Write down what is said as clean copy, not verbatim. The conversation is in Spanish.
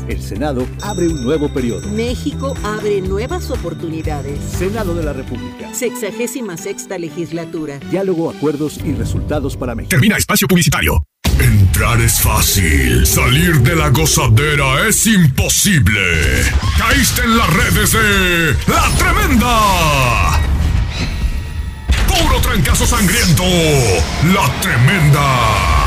El Senado abre un nuevo periodo. México abre nuevas oportunidades. Senado de la República. 66ª legislatura. Diálogo, acuerdos y resultados para México. Termina espacio publicitario. Entrar es fácil, salir de la gozadera es imposible. Caíste en las redes de La Tremenda. Puro trancazo sangriento. La Tremenda.